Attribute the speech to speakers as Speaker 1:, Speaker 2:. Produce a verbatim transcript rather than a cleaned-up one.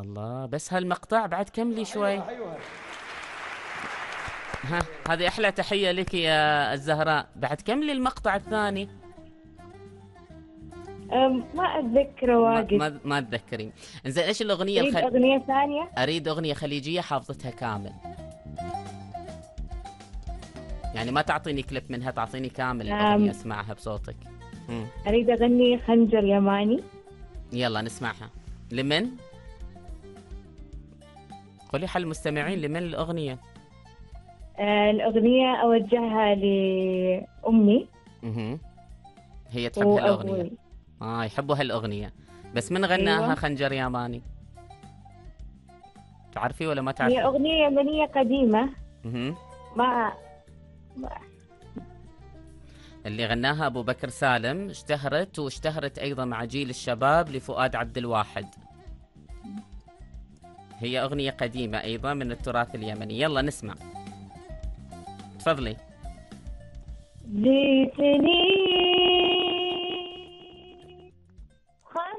Speaker 1: الله، بس هالمقطع بعد كملي شوي.
Speaker 2: أيوة أيوة.
Speaker 1: ها، هذه أحلى تحية لك يا الزهراء، بعد كملي المقطع الثاني.
Speaker 2: أم، ما أتذكره
Speaker 1: ما
Speaker 2: واجد.
Speaker 1: ما, ما تذكرين. انزين ايش الأغنية
Speaker 2: تريد
Speaker 1: الخل...
Speaker 2: أغنية ثانية؟
Speaker 1: أريد أغنية خليجية حافظتها كامل، يعني ما تعطيني كليب منها، تعطيني كامل الأغنية
Speaker 2: أم،
Speaker 1: اسمعها بصوتك. مم.
Speaker 2: أريد أغني خنجر يماني.
Speaker 1: يلا نسمعها. لمن؟ قولي حل المستمعين لمن الأغنية.
Speaker 2: آه، الأغنية أوجهها لأمي
Speaker 1: مهم. هي تحب هالأغنية.
Speaker 2: وأبوي.
Speaker 1: آه يحبوا هالأغنية، بس من غناها
Speaker 2: أيوة.
Speaker 1: خنجر ياماني؟ تعرفي ولا ما
Speaker 2: هي
Speaker 1: تعرفي؟
Speaker 2: أغنية يمنية قديمة.
Speaker 1: مهم.
Speaker 2: ما, ما
Speaker 1: اللي غناها أبو بكر سالم، اشتهرت واشتهرت أيضا مع جيل الشباب لفؤاد عبد الواحد. هي أغنية قديمة أيضا من التراث اليمني. يلا نسمع، تفضلي.
Speaker 2: جيتني